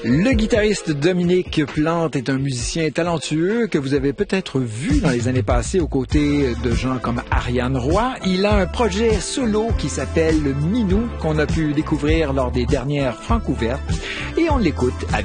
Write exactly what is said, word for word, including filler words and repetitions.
Le guitariste Dominique Plante est un musicien talentueux que vous avez peut-être vu dans les années passées aux côtés de gens comme Ariane Roy. Il a un projet solo qui s'appelle Minou, qu'on a pu découvrir lors des dernières Francouvertes, et on l'écoute avec